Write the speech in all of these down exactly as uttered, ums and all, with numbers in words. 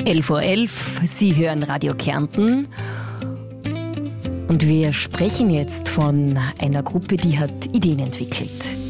elf Uhr elf, Sie hören Radio Kärnten. Und wir sprechen jetzt von einer Gruppe, die hat Ideen entwickelt.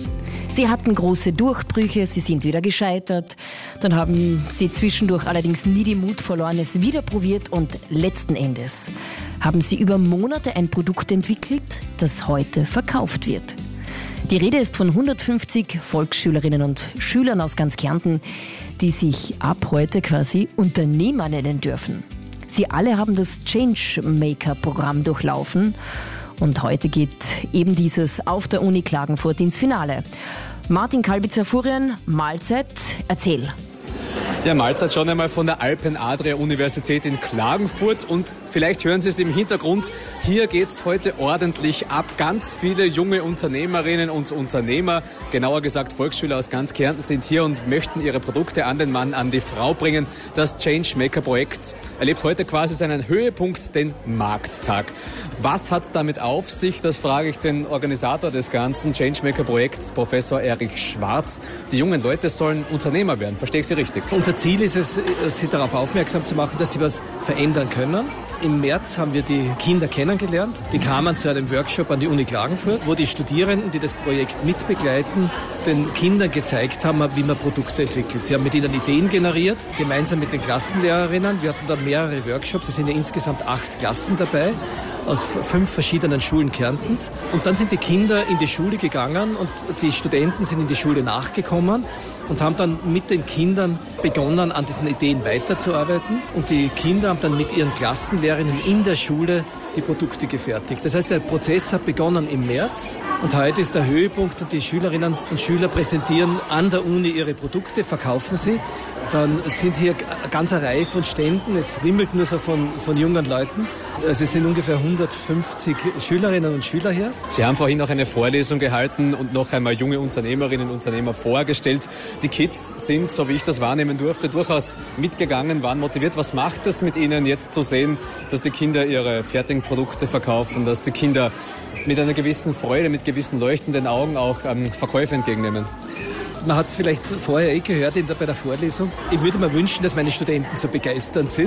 Sie hatten große Durchbrüche, sie sind wieder gescheitert. Dann haben sie zwischendurch allerdings nie den Mut verloren, es wieder probiert und letzten Endes haben sie über Monate ein Produkt entwickelt, das heute verkauft wird. Die Rede ist von hundertfünfzig Volksschülerinnen und Schülern aus ganz Kärnten, die sich ab heute quasi Unternehmer nennen dürfen. Sie alle haben das Changemaker-Programm durchlaufen und heute geht eben dieses auf der Uni Klagenfurt ins Finale. Martin Kalbitzer-Furien, Mahlzeit, erzähl. Ja, Mahlzeit schon einmal von der Alpen-Adria-Universität in Klagenfurt und vielleicht hören Sie es im Hintergrund, hier geht's heute ordentlich ab. Ganz viele junge Unternehmerinnen und Unternehmer, genauer gesagt Volksschüler aus ganz Kärnten sind hier und möchten ihre Produkte an den Mann, an die Frau bringen. Das Changemaker-Projekt erlebt heute quasi seinen Höhepunkt, den Markttag. Was hat's damit auf sich? Das frage ich den Organisator des ganzen Changemaker-Projekts, Professor Erich Schwarz. Die jungen Leute sollen Unternehmer werden, verstehe ich Sie richtig? Unser Ziel ist es, sie darauf aufmerksam zu machen, dass sie was verändern können. Im März haben wir die Kinder kennengelernt. Die kamen zu einem Workshop an die Uni Klagenfurt, wo die Studierenden, die das Projekt mitbegleiten, den Kindern gezeigt haben, wie man Produkte entwickelt. Sie haben mit ihnen Ideen generiert, gemeinsam mit den Klassenlehrerinnen. Wir hatten dann mehrere Workshops, es sind ja insgesamt acht Klassen dabei, aus fünf verschiedenen Schulen Kärntens. Und dann sind die Kinder in die Schule gegangen und die Studenten sind in die Schule nachgekommen und haben dann mit den Kindern begonnen, an diesen Ideen weiterzuarbeiten. Und die Kinder haben dann mit ihren Klassenlehrerinnen in der Schule die Produkte gefertigt. Das heißt, der Prozess hat begonnen im März und heute ist der Höhepunkt und die Schülerinnen und Schüler präsentieren an der Uni ihre Produkte, verkaufen sie. Dann sind hier eine ganze Reihe von Ständen, es wimmelt nur so von, von jungen Leuten. Also es sind ungefähr hundertfünfzig Schülerinnen und Schüler hier. Sie haben vorhin noch eine Vorlesung gehalten und noch einmal junge Unternehmerinnen und Unternehmer vorgestellt. Die Kids sind, so wie ich das wahrnehmen durfte, durchaus mitgegangen, waren motiviert. Was macht es mit Ihnen jetzt zu sehen, dass die Kinder ihre fertigen Produkte verkaufen, dass die Kinder mit einer gewissen Freude, mit gewissen leuchtenden Augen auch ähm, Verkäufe entgegennehmen? Man hat es vielleicht vorher eh gehört in der, bei der Vorlesung. Ich würde mir wünschen, dass meine Studenten so begeisternd sind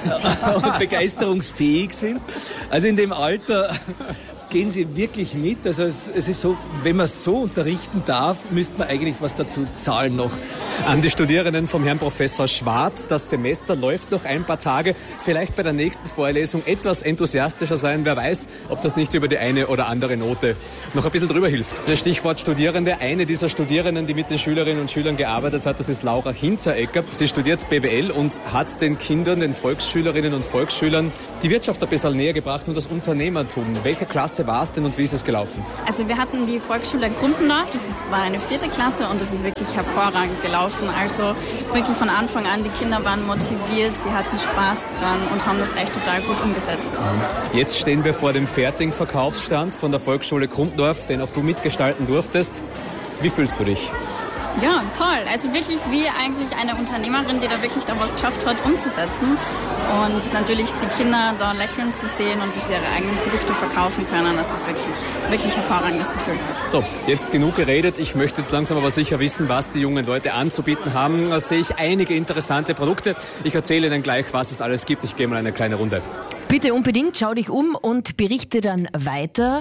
und begeisterungsfähig sind. Also in dem Alter gehen sie wirklich mit. Also es, es ist so, wenn man es so unterrichten darf, müsste man eigentlich was dazu zahlen noch. An die Studierenden vom Herrn Professor Schwarz. Das Semester läuft noch ein paar Tage. Vielleicht bei der nächsten Vorlesung etwas enthusiastischer sein. Wer weiß, ob das nicht über die eine oder andere Note noch ein bisschen drüber hilft. Das Stichwort Studierende. Eine dieser Studierenden, die mit den Schülerinnen und Schülern gearbeitet hat, das ist Laura Hinteregger. Sie studiert B W L und hat den Kindern, den Volksschülerinnen und Volksschülern die Wirtschaft ein bisschen näher gebracht und das Unternehmertum. Welche Klasse war es denn und wie ist es gelaufen? Also wir hatten die Volksschule Grundendorf, das ist, war eine vierte Klasse und das ist wirklich hervorragend gelaufen. Also wirklich von Anfang an, die Kinder waren motiviert, sie hatten Spaß dran und haben das echt total gut umgesetzt. Jetzt stehen wir vor dem fertigen Verkaufsstand von der Volksschule Grundendorf, den auch du mitgestalten durftest. Wie fühlst du dich? Ja, toll. Also wirklich wie eigentlich eine Unternehmerin, die da wirklich da was geschafft hat, umzusetzen. Und natürlich die Kinder da lächeln zu sehen und wie sie ihre eigenen Produkte verkaufen können, das ist wirklich, wirklich ein hervorragendes Gefühl. So, jetzt genug geredet. Ich möchte jetzt langsam aber sicher wissen, was die jungen Leute anzubieten haben. Da sehe ich einige interessante Produkte. Ich erzähle Ihnen gleich, was es alles gibt. Ich gehe mal eine kleine Runde. Bitte unbedingt, schau dich um und berichte dann weiter.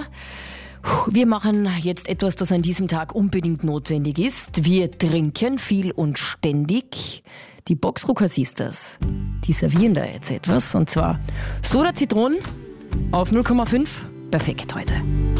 Wir machen jetzt etwas, das an diesem Tag unbedingt notwendig ist. Wir trinken viel und ständig. Die Boxrucker Sisters, die servieren da jetzt etwas. Und zwar Soda Zitronen auf null Komma fünf. Perfekt heute.